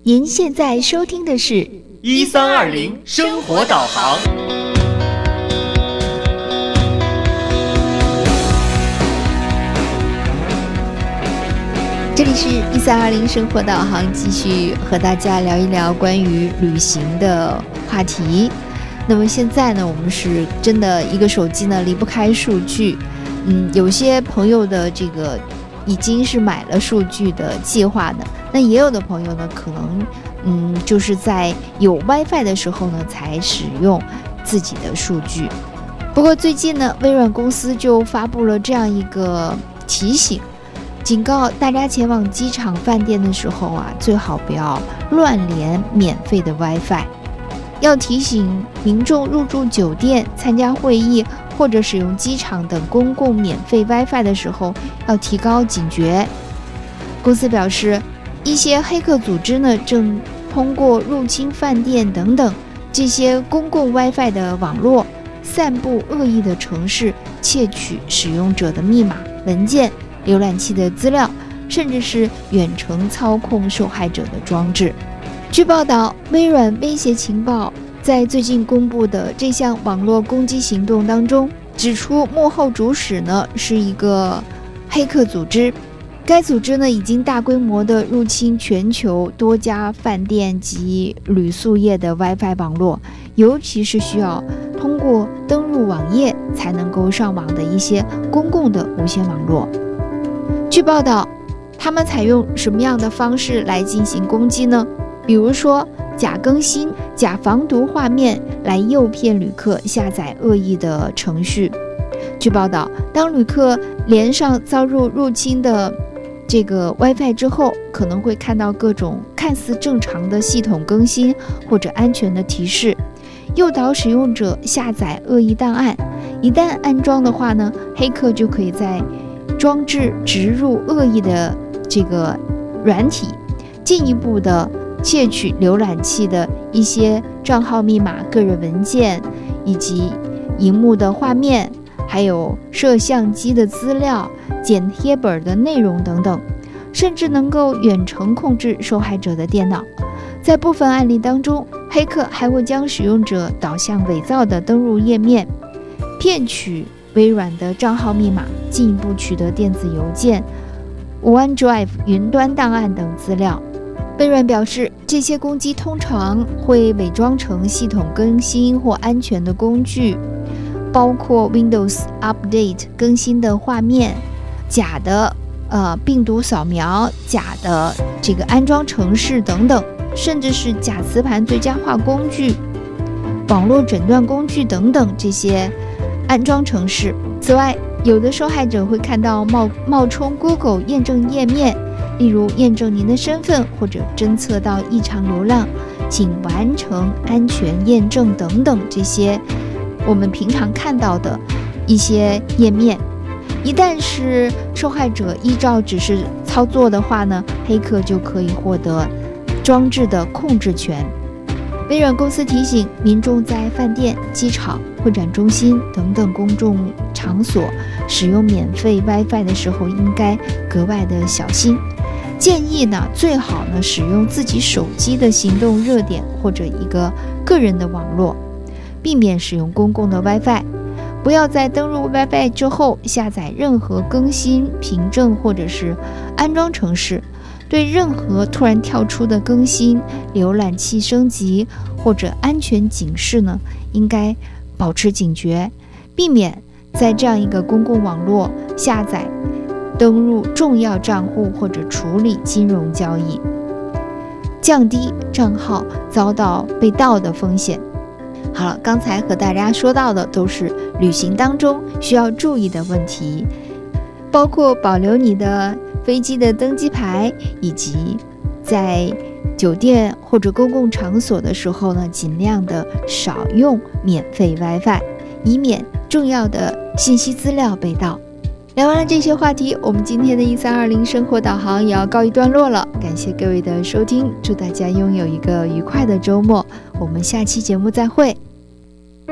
您现在收听的是 1320生活导航。 这里是1320生活导航，继续和大家聊一聊关于旅行的话题。那么现在呢，我们是真的一个手机呢离不开数据。有些朋友的这个已经是买了数据的计划呢，那也有的朋友呢可能就是在有 WiFi 的时候呢才使用自己的数据。不过最近呢，微软公司就发布了这样一个提醒，警告大家前往机场、饭店的时候最好不要乱连免费的 WiFi。要提醒民众入住酒店、参加会议或者使用机场等公共免费 WiFi 的时候，要提高警觉。公司表示，一些黑客组织呢，正通过入侵饭店等等这些公共 WiFi 的网络，散布恶意的程式，窃取使用者的密码、文件、浏览器的资料，甚至是远程操控受害者的装置。据报道，微软威胁情报在最近公布的这项网络攻击行动当中，指出幕后主使呢是一个黑客组织。该组织呢已经大规模的入侵全球多家饭店及旅宿业的 WiFi 网络，尤其是需要通过登入网页才能够上网的一些公共的无线网络。据报道，他们采用什么样的方式来进行攻击呢？比如说假更新、假防毒画面来诱骗旅客下载恶意的程序。据报道，当旅客连上遭入侵的这个 WiFi 之后，可能会看到各种看似正常的系统更新或者安全的提示，诱导使用者下载恶意档案。一旦安装的话呢，黑客就可以在装置植入恶意的这个软体，进一步的窃取浏览器的一些账号密码、个人文件，以及荧幕的画面，还有摄像机的资料、剪贴本的内容等等，甚至能够远程控制受害者的电脑。在部分案例当中，黑客还会将使用者导向伪造的登录页面，骗取微软的账号密码，进一步取得电子邮件、OneDrive 云端档案等资料。微软表示，这些攻击通常会伪装成系统更新或安全的工具，包括 Windows Update 更新的画面、假的病毒扫描、假的这个安装程式等等，甚至是假磁盘最佳化工具、网络诊断工具等等这些安装程式。此外，有的受害者会看到冒充 Google 验证页面，例如验证您的身份或者侦测到异常流量，请完成安全验证等等这些我们平常看到的一些页面。一旦是受害者依照指示操作的话呢，黑客就可以获得装置的控制权。微软公司提醒民众在饭店、机场、会展中心等等公众场所使用免费 WiFi 的时候，应该格外的小心。建议呢，最好呢使用自己手机的行动热点或者一个个人的网络，避免使用公共的 WiFi。不要在登入 WiFi 之后下载任何更新、凭证或者是安装程式。对任何突然跳出的更新、浏览器升级或者安全警示呢，应该保持警觉，避免在这样一个公共网络下载、登入重要账户或者处理金融交易，降低账号遭到被盗的风险。好了，刚才和大家说到的都是旅行当中需要注意的问题，包括保留你的飞机的登机牌，以及在酒店或者公共场所的时候呢，尽量的少用免费 WiFi， 以免重要的信息资料被盗。聊完了这些话题，我们今天的1320生活导航也要告一段落了。感谢各位的收听，祝大家拥有一个愉快的周末，我们下期节目再会。